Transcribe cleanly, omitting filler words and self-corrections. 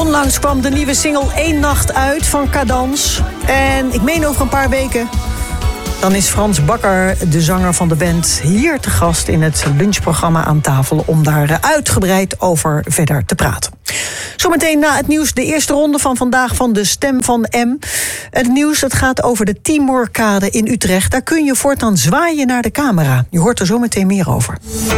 Onlangs kwam de nieuwe single 1 Nacht uit van Cadans. En ik meen over een paar weken, dan is Frans Bakker, de zanger van de band, hier te gast in het lunchprogramma Aan Tafel om daar uitgebreid over verder te praten. Zometeen na het nieuws de eerste ronde van vandaag van de Stem van M. Het nieuws dat gaat over de Timorkade in Utrecht. Daar kun je voortaan zwaaien naar de camera. Je hoort er zometeen meer over.